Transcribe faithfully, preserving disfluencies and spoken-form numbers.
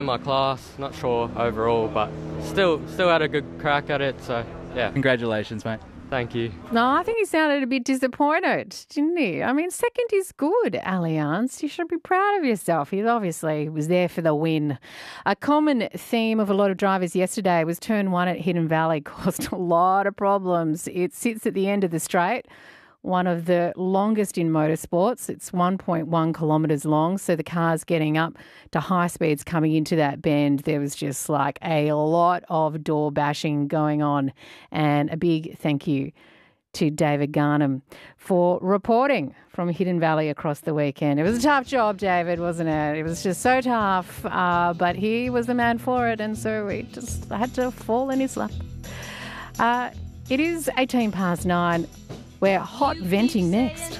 My class, not sure overall, but still still had a good crack at it, so yeah. Congratulations, mate. Thank you. No, I think he sounded a bit disappointed, didn't he? I mean, second is good, Allianz. You should be proud of yourself. He obviously was there for the win. A common theme of a lot of drivers yesterday was turn one at Hidden Valley caused a lot of problems. It sits at the end of the straight, one of the longest in motorsports. It's one point one kilometres long, so the cars getting up to high speeds coming into that bend, there was just like a lot of door bashing going on. And a big thank you to David Garnham for reporting from Hidden Valley across the weekend. It was a tough job, David, wasn't it? It was just so tough, uh, but he was the man for it, and so we just had to fall in his lap. Uh, it is eighteen past nine. We're hot venting next.